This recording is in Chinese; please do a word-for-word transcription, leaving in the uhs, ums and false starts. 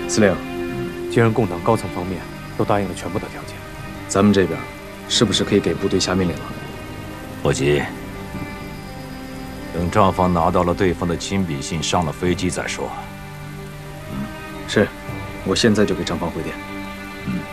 司令， 既然共党高层方面都答应了全部的条件， 咱们这边是不是可以给部队下命令了？ 不急，等赵方拿到了对方的亲笔信，上了飞机再说。 是，我现在就给张芳回电。